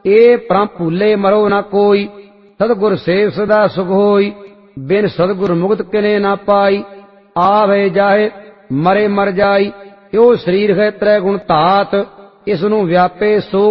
ए परम भूले मरो न कोई, सतगुर सेव सदा सुख होई। बिन सतगुर मुक्त किने न पाई, आवे जाए मरे मर जाई। यो शरीर है त्रै गुण धात, इसनू व्यापे सो